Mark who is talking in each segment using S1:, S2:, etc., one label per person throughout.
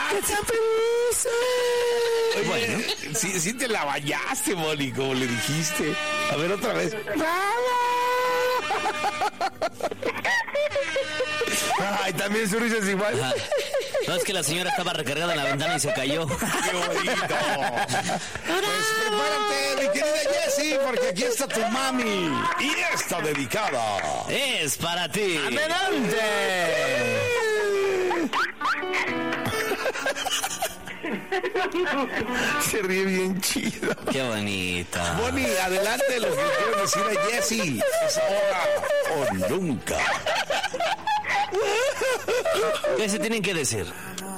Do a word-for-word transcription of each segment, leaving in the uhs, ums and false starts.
S1: ¡Que sean felices!
S2: Oye, bueno, sí, sí te la bañaste, Moni, como le dijiste. A ver, otra vez.
S1: Ay, también su risa es igual.
S3: Ajá. No, es que la señora estaba recargada en la ventana y se cayó.
S2: ¡Qué bonito! Pues prepárate, mi querida Jessie, porque aquí está tu mami. Y esta dedicada
S3: es para ti.
S1: ¡Adelante! Se ríe bien chido.
S3: Qué bonita.
S2: Moni, adelante lo que quiero decir a Jessie. Es ahora o nunca.
S3: ¿Qué se tienen que decir?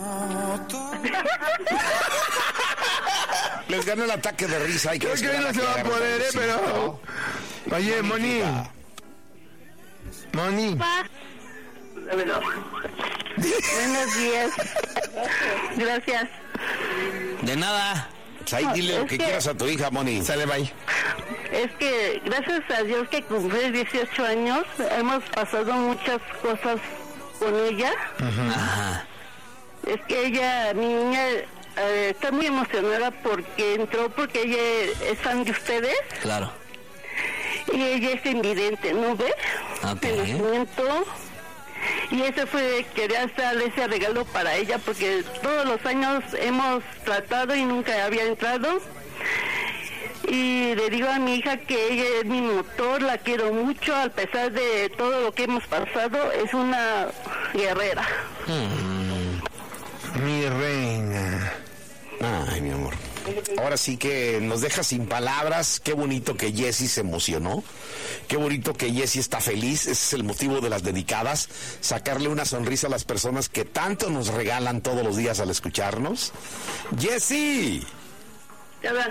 S2: Les gana el ataque de risa. Y
S1: Creo que hoy no se va a poder, ¿eh? Pero... Oye, Moni. Moni.
S4: Buenos días. Gracias.
S3: De nada.
S2: Pues ahí dile
S4: No,
S2: lo
S4: es
S2: que
S4: que-
S2: quieras a tu hija, Moni.
S1: Sale, bye.
S4: Es que gracias a Dios que cumplí dieciocho años, hemos pasado muchas cosas con ella.
S3: Ajá.
S4: Es que ella, mi niña, eh, está muy emocionada porque entró, porque ella es fan de ustedes
S3: Claro.
S4: y ella es invidente, ¿no ves?
S3: Ok.
S4: De nacimiento. Y ese fue, quería darle ese regalo para ella porque todos los años hemos tratado y nunca había entrado. Y le digo a mi hija que ella es mi motor, la quiero mucho, a pesar de todo lo que hemos pasado, es una guerrera.
S1: Mi reina.
S2: Ay, mi amor. Ahora sí que nos deja sin palabras. Qué bonito que Jessie se emocionó. Qué bonito que Jessie está feliz. Ese es el motivo de las dedicadas. Sacarle una sonrisa a las personas que tanto nos regalan todos los días al escucharnos. Jessie,
S4: Ya ves.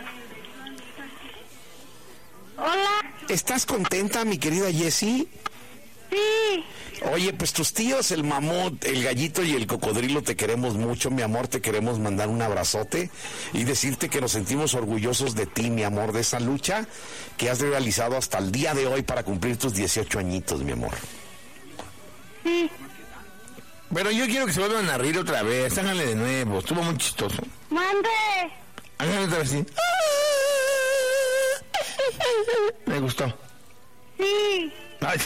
S4: Hola.
S2: ¿estás contenta, mi querida Jessie?
S4: Sí.
S2: Oye, pues tus tíos, el mamut, el gallito y el cocodrilo, te queremos mucho, mi amor, te queremos mandar un abrazote y decirte que nos sentimos orgullosos de ti, mi amor, de esa lucha que has realizado hasta el día de hoy para cumplir tus dieciocho añitos, mi amor.
S4: Sí.
S1: Pero yo quiero que se vuelvan a reír otra vez. Háganle de nuevo. Estuvo muy chistoso.
S4: Mande.
S1: Háganle otra vez así. Me gustó.
S4: Sí.
S1: Ay.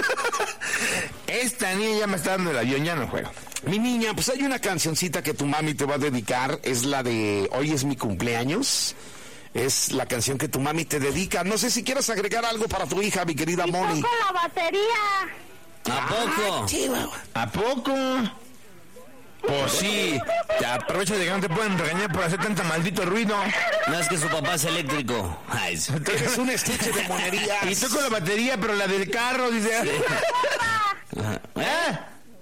S1: Esta niña ya me está dando el avión, ya no juego.
S2: Mi niña, pues hay una cancioncita que tu mami te va a dedicar, es la de Hoy es mi cumpleaños. Es la canción que tu mami te dedica. No sé si quieres agregar algo para tu hija, mi querida
S4: Y
S2: Moni.
S4: toco la batería.
S3: ¿A poco?
S1: ¿A poco? Pues sí. Te aprovecha de que no te pueden regañar por hacer tanto maldito ruido.
S3: No, es que su papá es eléctrico. Ay, sí.
S2: Es un estuche de monerías.
S1: Y toco la batería, pero la del carro, dice.
S3: Ajá.
S1: ¿Eh?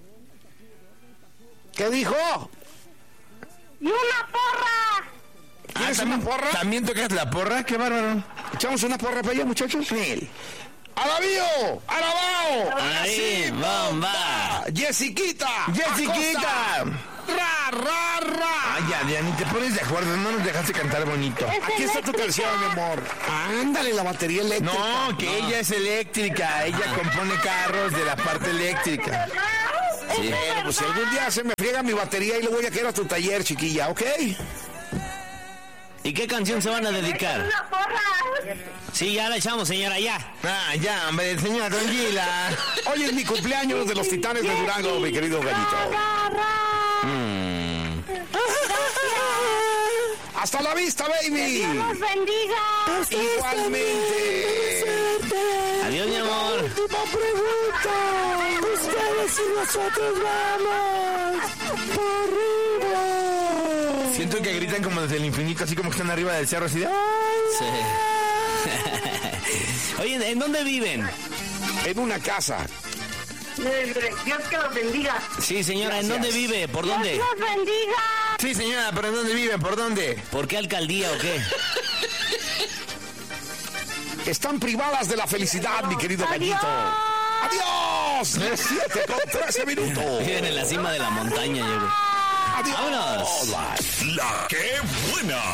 S2: ¿Qué dijo?
S4: Y una porra.
S2: ¿Quieres
S1: Ah,
S2: una
S1: ¿también,
S2: porra?
S1: ¿También tocas la porra? ¡Qué bárbaro!
S2: ¿Echamos una porra para allá, muchachos? Sí. ¡Alabío! ¡Alabao!
S3: Ahí, bomba.
S2: ¡Jessiquita!
S1: ¡Jessiquita!
S2: ¡Ra, ra, ra!
S1: Ay, ya, ya, ni te pones de acuerdo, no nos dejaste cantar bonito.
S2: Aquí está tu canción, mi amor. Ándale, la batería eléctrica.
S1: No, que ella es eléctrica, ella compone carros de la parte eléctrica.
S3: Sí.
S2: Bueno, pues si algún día se me friega mi batería y le voy a quedar a tu taller, chiquilla, ¿ok?
S3: ¿Y qué canción se van a dedicar?
S4: Una porra.
S3: Sí, ya la echamos, señora, ya.
S1: Ah, ya, hombre, señora, tranquila.
S2: Hoy es mi cumpleaños de los Titanes de Durango, mi querido gallito.
S3: Mm.
S2: ¡Hasta la vista, baby!
S4: Dios los bendiga.
S2: Igualmente.
S3: Adiós, mi amor.
S1: Última pregunta. Ustedes y nosotros vamos por arriba. Siento que gritan como desde el infinito, así como que están arriba del cerro, así de...
S3: Sí. Oye, ¿en dónde viven?
S2: En una casa.
S4: Dios que los bendiga.
S3: Sí, señora, ¿en
S2: Gracias.
S3: dónde vive? ¿Por dónde?
S4: Dios los bendiga.
S1: Sí, señora, pero ¿en dónde viven? ¿Por dónde?
S3: ¿Por qué alcaldía o qué?
S2: Están privadas de la felicidad, mi querido gallito. ¡Adiós! Las siete con trece minutos.
S3: Viven en la cima de la montaña, yo creo.
S2: ¡Adiós!
S3: ¡Vámonos!
S2: Hola.
S5: La que buena.